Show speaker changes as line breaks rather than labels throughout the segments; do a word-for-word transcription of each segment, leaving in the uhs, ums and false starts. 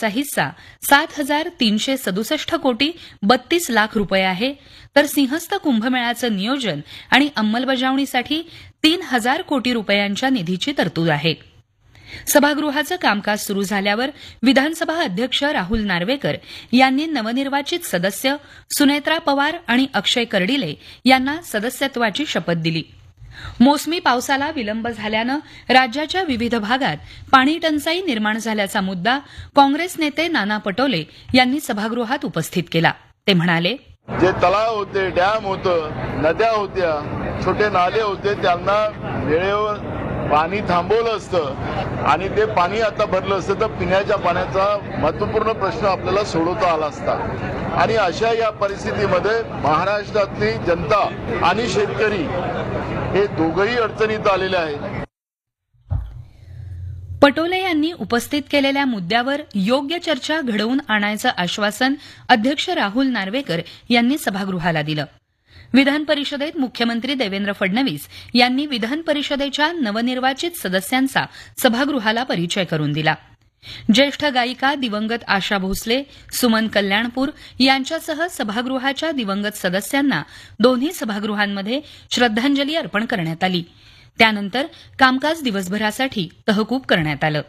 अनुदानाचा हिस्सा सात हजार तीनशे सदुसष्ट कोटी बत्तीस लाख रुपये आहे, तर सिंहस्थ कुंभमेळ्याचं नियोजन आणि अंमलबजावणीसाठी तीन हजार कोटी रुपयांच्या निधीची तरतूद आहे. सभागृहाचं कामकाज सुरू झाल्यावर विधानसभा अध्यक्ष राहुल नार्वेकर यांनी नवनिर्वाचित सदस्य सुनेत्रा पवार आणि अक्षय कर्डिले यांना सदस्यत्वाची शपथ दिली. मोसमी पावसाला विलंब झाल्यानं राज्याच्या विविध भागात पाणी टंचाई निर्माण झाल्याचा मुद्दा काँग्रेस नेते नाना पटोले यांनी सभागृहात उपस्थित केला. ते म्हणाले,
जे तलाव होते, डॅम होतं, नद्या होत्या, छोटे नाले होते, त्यांना वेळेवर पाणी थांबवलं असतं आणि ते पाणी आता भरलं असतं तर पिण्याच्या पाण्याचा महत्वपूर्ण प्रश्न आपल्याला सोडवता आला असता. आणि अशा या परिस्थितीमध्ये महाराष्ट्रातली जनता आणि शेतकरी हे दोघंही अडचणीत आलेले आहेत.
पटोले यांनी उपस्थित केलेल्या मुद्द्यावर योग्य चर्चा घडवून आणायचं आश्वासन अध्यक्ष राहुल नार्वेकर यांनी सभागृहाला दिलं. विधान परिषदेत मुख्यमंत्री देवेंद्र फडणवीस यांनी विधान परिषदेच्या नवनिर्वाचित सदस्यांचा सभागृहाला परिचय करून दिला. ज्येष्ठ गायिका दिवंगत आशा भोसले, सुमन कल्याणपूर यांच्यासह सभागृहाच्या दिवंगत सदस्यांना दोन्ही सभागृहांमध्ये श्रद्धांजली अर्पण करण्यात आली. त्यानंतर कामकाज दिवसभरासाठी तहकूब करण्यात आलं.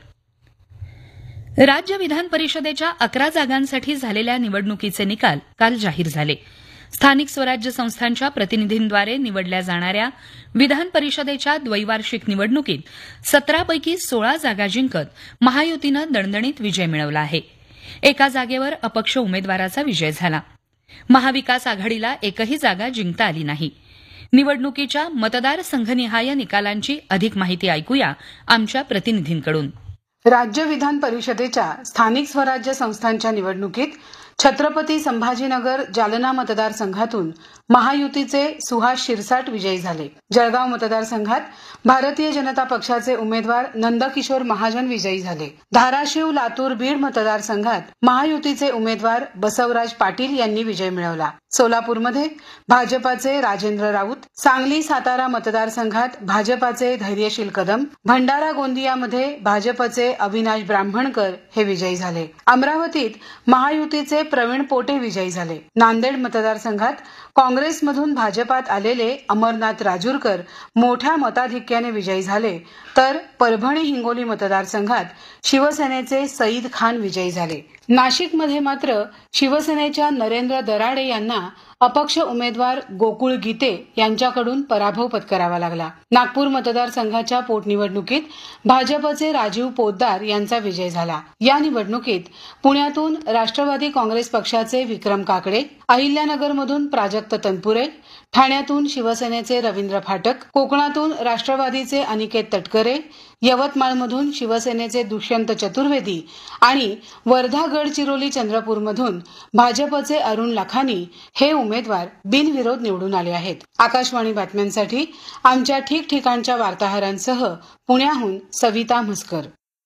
राज्य विधान परिषदेच्या अकरा जागांसाठी झालेल्या निवडणुकीचे निकाल काल जाहीर झाले. स्थानिक स्वराज्य संस्थांच्या प्रतिनिधींद्वारे निवडल्या जाणाऱ्या विधान परिषदेच्या द्वैवार्षिक निवडणुकीत सतरापैकी सोळा जागा जिंकत महायुतीनं दणदणीत विजय मिळवला आहे. एका जागेवर अपक्ष उमेदवाराचा विजय झाला. महाविकास आघाडीला एकही जागा जिंकता आली नाही. निवडणुकीच्या मतदारसंघनिहाय निकालांची अधिक माहिती ऐकूया आमच्या प्रतिनिधींकडून.
राज्य विधान परिषदेच्या स्थानिक स्वराज्य संस्थांच्या निवडणुकीत छत्रपती संभाजीनगर जालना मतदारसंघातून महायुतीचे सुहास शिरसाट विजयी झाले. जळगाव मतदारसंघात भारतीय जनता पक्षाचे उमेदवार नंदकिशोर महाजन विजयी झाले. धाराशिव, लातूर, बीड मतदारसंघात महायुतीचे उमेदवार बसवराज पाटील यांनी विजय मिळवला. सोलापूरमध्ये भाजपाचे राजेंद्र राऊत, सांगली, सातारा मतदारसंघात भाजपाचे धैर्यशील कदम, भंडारा, गोंदियामध्ये भाजपचे अविनाश ब्राह्मणकर हे विजयी झाले. अमरावतीत महायुतीचे प्रवीण पोटे विजयी झाले. नांदेड मतदारसंघात काँग्रेसमधून भाजपात आलेले अमरनाथ राजूरकर मोठ्या मताधिक्याने विजयी झाले, तर परभणी हिंगोली मतदारसंघात शिवसेनेचे सईद खान विजयी झाले. नाशिकमध्ये मात्र शिवसेनेच्या नरेंद्र दराडे यांना अपक्ष उमेदवार गोकुळ गीते यांच्याकडून पराभव पत्करावा लागला. नागपूर मतदारसंघाच्या पोटनिवडणुकीत भाजपचे राजीव पोद्दार यांचा विजय झाला. या निवडणुकीत पुण्यातून राष्ट्रवादी काँग्रेस पक्षाचे विक्रम काकडे, अहिल्यानगरमधून प्राजक्त तनपुरे, ठाण्यातून शिवसेनेचे रवींद्र फाटक, कोकणातून राष्ट्रवादीचे अनिकेत तटकरे, यवतमाळमधून शिवसेनेचे दुष्यंत चतुर्वेदी आणि वर्धा, गडचिरोली, चंद्रपूरमधून भाजपचे अरुण लाखानी हे उमेदवार बिनविरोध निवडून आले आहेत. आकाशवाणी बातम्यांसाठी आमच्या ठिकठिकाणच्या वार्ताहरांसह पुण्याहून सविता म्हसकर.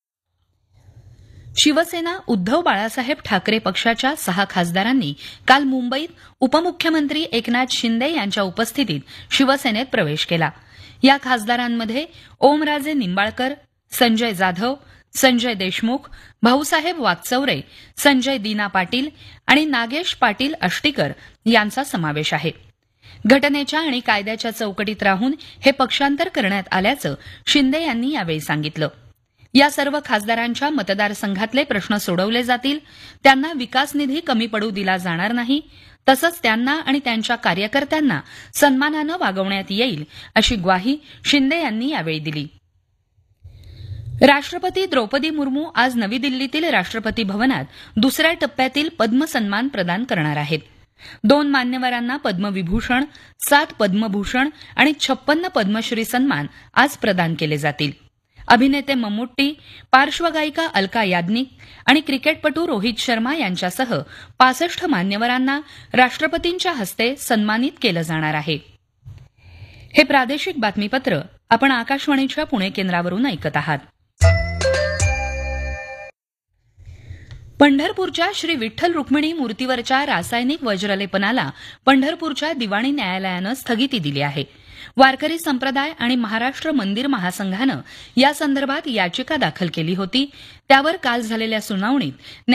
शिवसेना उद्धव बाळासाहेब ठाकरे पक्षाच्या सहा खासदारांनी काल मुंबईत उपमुख्यमंत्री एकनाथ शिंदे यांच्या उपस्थितीत शिवसेनेत प्रवेश केला. या खासदारांमध्ये ओमराजे निंबाळकर, संजय जाधव, संजय देशमुख, भाऊसाहेब वाकचौरे, संजय दीना पाटील आणि नागेश पाटील आष्टीकर यांचा समावेश आहे. घटनेच्या आणि कायद्याच्या चौकटीत राहून हे पक्षांतर करण्यात आल्याचं शिंदे यांनी यावेळी सांगितलं. या सर्व खासदारांच्या मतदारसंघातले प्रश्न सोडवले जातील, त्यांना विकास निधी कमी पडू दिला जाणार नाही, तसंच त्यांना आणि त्यांच्या कार्यकर्त्यांना सन्मानानं वागवण्यात येईल अशी ग्वाही शिंदे यांनी यावेळी दिली. राष्ट्रपती द्रौपदी मुर्मू आज नवी दिल्लीतील राष्ट्रपती भवनात दुसऱ्या टप्प्यातील पद्म सन्मान प्रदान करणार आहेत. दोन मान्यवरांना पद्मविभूषण, सात पद्मभूषण आणि छप्पन्न पद्मश्री सन्मान आज प्रदान केले जातील. अभिनेते मम्मुट्टी, पार्श्वगायिका अलका याज्ञिक आणि क्रिकेटपटू रोहित शर्मा यांच्यासह पासष्ट मान्यवरांना राष्ट्रपतींच्या हस्ते सन्मानित केलं जाणार आहे. हे प्रादेशिक बातमीपत्र आपण आकाशवाणीच्या पुणे केंद्रावरून ऐकत आहात. पंढरपूरच्या श्री विठ्ठल रुक्मिणी मूर्तीवरच्या रासायनिक वज्रलेपनाला पंढरपूरच्या दिवाणी न्यायालयानं स्थगिती दिली आहे. वारकरी संप्रदाय आणि महाराष्ट्र मंदिर महासंघानं यासंदर्भात याचिका दाखल केली होती. त्यावर काल झालेल्या सुनावणीत